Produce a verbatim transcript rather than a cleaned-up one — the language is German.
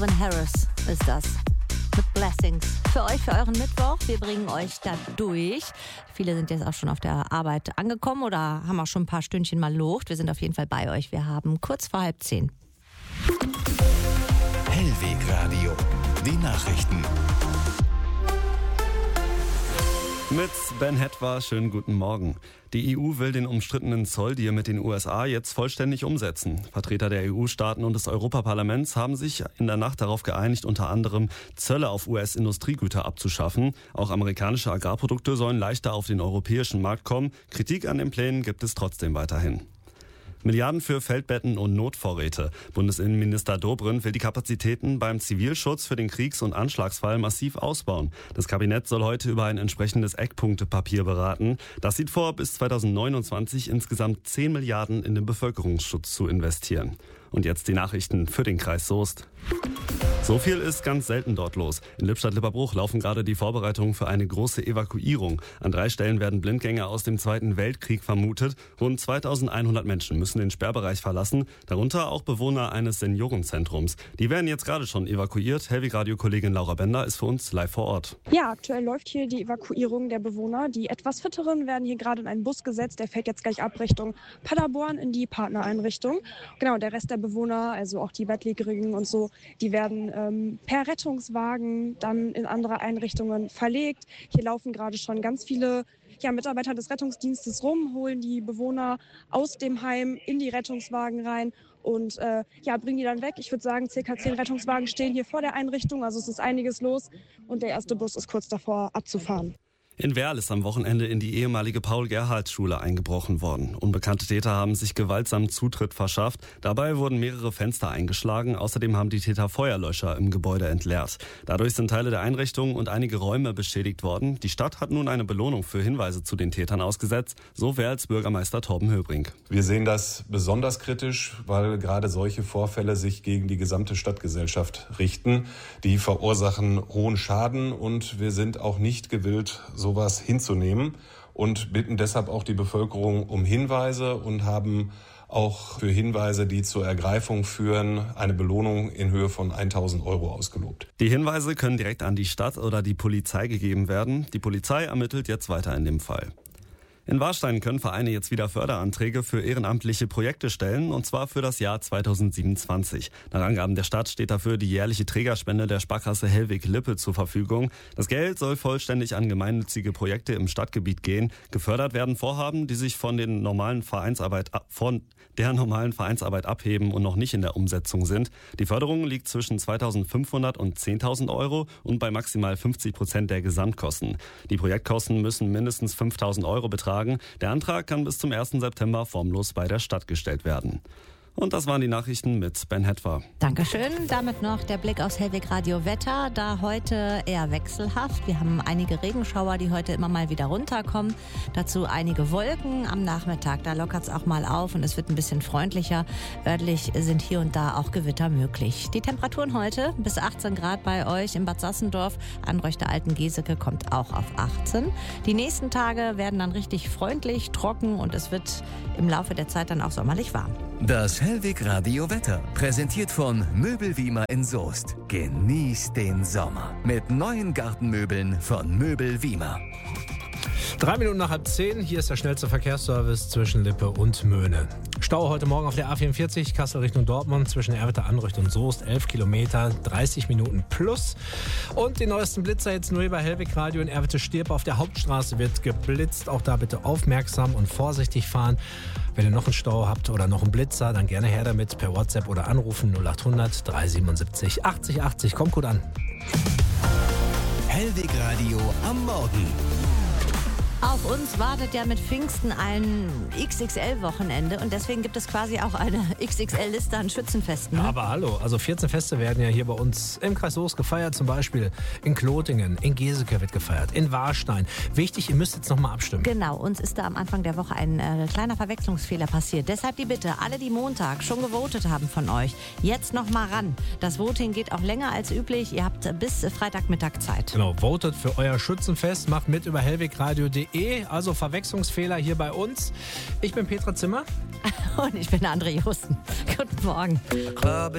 Harris ist das. Mit Blessings. Für euch, für euren Mittwoch. Wir bringen euch da durch. Viele sind jetzt auch schon auf der Arbeit angekommen oder haben auch schon ein paar Stündchen mal Luft. Wir sind auf jeden Fall bei euch. Wir haben kurz vor halb zehn. Hellwegradio. Die Nachrichten. Mit Ben Hetwa, schönen guten Morgen. Die E U will den umstrittenen Zolldeal mit den U S A jetzt vollständig umsetzen. Vertreter der E U-Staaten und des Europaparlaments haben sich in der Nacht darauf geeinigt, unter anderem Zölle auf U S-Industriegüter abzuschaffen. Auch amerikanische Agrarprodukte sollen leichter auf den europäischen Markt kommen. Kritik an den Plänen gibt es trotzdem weiterhin. Milliarden für Feldbetten und Notvorräte. Bundesinnenminister Dobrindt will die Kapazitäten beim Zivilschutz für den Kriegs- und Anschlagsfall massiv ausbauen. Das Kabinett soll heute über ein entsprechendes Eckpunktepapier beraten. Das sieht vor, bis zweitausendneunundzwanzig insgesamt zehn Milliarden in den Bevölkerungsschutz zu investieren. Und jetzt die Nachrichten für den Kreis Soest. So viel ist ganz selten dort los. In Lippstadt-Lipperbruch laufen gerade die Vorbereitungen für eine große Evakuierung. An drei Stellen werden Blindgänger aus dem Zweiten Weltkrieg vermutet. Rund zweitausendeinhundert Menschen müssen den Sperrbereich verlassen, darunter auch Bewohner eines Seniorenzentrums. Die werden jetzt gerade schon evakuiert. Hellwegradio-Kollegin Laura Bender ist für uns live vor Ort. Ja, aktuell läuft hier die Evakuierung der Bewohner. Die etwas fitteren werden hier gerade in einen Bus gesetzt. Der fährt jetzt gleich ab Richtung Paderborn in die Partnereinrichtung. Genau, der Rest der Bewohner, also auch die Bettlägerigen und so, die werden ähm, per Rettungswagen dann in andere Einrichtungen verlegt. Hier laufen gerade schon ganz viele ja, Mitarbeiter des Rettungsdienstes rum, holen die Bewohner aus dem Heim in die Rettungswagen rein und äh, ja, bringen die dann weg. Ich würde sagen, circa zehn Rettungswagen stehen hier vor der Einrichtung, also es ist einiges los und der erste Bus ist kurz davor abzufahren. In Werl ist am Wochenende in die ehemalige Paul-Gerhardt-Schule eingebrochen worden. Unbekannte Täter haben sich gewaltsam Zutritt verschafft. Dabei wurden mehrere Fenster eingeschlagen. Außerdem haben die Täter Feuerlöscher im Gebäude entleert. Dadurch sind Teile der Einrichtung und einige Räume beschädigt worden. Die Stadt hat nun eine Belohnung für Hinweise zu den Tätern ausgesetzt. So Werls Bürgermeister Torben Höbrink. Wir sehen das besonders kritisch, weil gerade solche Vorfälle sich gegen die gesamte Stadtgesellschaft richten. Die verursachen hohen Schaden und wir sind auch nicht gewillt, sowas hinzunehmen und bitten deshalb auch die Bevölkerung um Hinweise und haben auch für Hinweise, die zur Ergreifung führen, eine Belohnung in Höhe von tausend Euro ausgelobt. Die Hinweise können direkt an die Stadt oder die Polizei gegeben werden. Die Polizei ermittelt jetzt weiter in dem Fall. In Warstein können Vereine jetzt wieder Förderanträge für ehrenamtliche Projekte stellen, und zwar für das Jahr zweitausendsiebenundzwanzig. Nach Angaben der Stadt steht dafür die jährliche Trägerspende der Sparkasse Hellweg-Lippe zur Verfügung. Das Geld soll vollständig an gemeinnützige Projekte im Stadtgebiet gehen. Gefördert werden Vorhaben, die sich von den normalen Vereinsarbeit, von der normalen Vereinsarbeit abheben und noch nicht in der Umsetzung sind. Die Förderung liegt zwischen zweitausendfünfhundert und zehntausend Euro und bei maximal fünfzig Prozent der Gesamtkosten. Die Projektkosten müssen mindestens fünftausend Euro betragen. Der Antrag kann bis zum ersten September formlos bei der Stadt gestellt werden. Und das waren die Nachrichten mit Ben Hetwa. Dankeschön. Damit noch der Blick aufs Hellwegradio Wetter. Da heute eher wechselhaft. Wir haben einige Regenschauer, die heute immer mal wieder runterkommen. Dazu einige Wolken am Nachmittag. Da lockert es auch mal auf und es wird ein bisschen freundlicher. Örtlich sind hier und da auch Gewitter möglich. Die Temperaturen heute bis achtzehn Grad bei euch in Bad Sassendorf. Anreuchter Alten-Geseke kommt auch auf achtzehn. Die nächsten Tage werden dann richtig freundlich, trocken und es wird im Laufe der Zeit dann auch sommerlich warm. Das Hellwegradio Wetter, präsentiert von Möbelwiemer in Soest. Genießt den Sommer mit neuen Gartenmöbeln von Möbelwiemer. Drei Minuten nach halb zehn, hier ist der schnellste Verkehrsservice zwischen Lippe und Möhne. Stau heute Morgen auf der A vierundvierzig, Kassel Richtung Dortmund, zwischen Erwitte, Anreucht und Soest, elf Kilometer, dreißig Minuten plus. Und die neuesten Blitzer jetzt nur bei Hellwegradio in Erwitte-Stirp. Auf der Hauptstraße wird geblitzt, auch da bitte aufmerksam und vorsichtig fahren. Wenn ihr noch einen Stau habt oder noch einen Blitzer, dann gerne her damit per WhatsApp oder anrufen null achthundert dreihundertsiebenundsiebzig achtzig achtzig. Kommt gut an. Hellwegradio am Morgen. Auf uns wartet ja mit Pfingsten ein X X L-Wochenende und deswegen gibt es quasi auch eine X X L-Liste an Schützenfesten. Ne? Ja, aber hallo, also vierzehn Feste werden ja hier bei uns im Kreis Soest gefeiert, zum Beispiel in Klotingen, in Geseke wird gefeiert, in Warstein. Wichtig, ihr müsst jetzt nochmal abstimmen. Genau, uns ist da am Anfang der Woche ein äh, kleiner Verwechslungsfehler passiert. Deshalb die Bitte, alle, die Montag schon gewotet haben von euch, jetzt nochmal ran. Das Voting geht auch länger als üblich. Ihr habt bis Freitagmittag Zeit. Genau, votet für euer Schützenfest, macht mit über hellwegradio punkt de. Also Verwechslungsfehler hier bei uns. Ich bin Petra Zimmer. Und ich bin André Justen. Guten Morgen.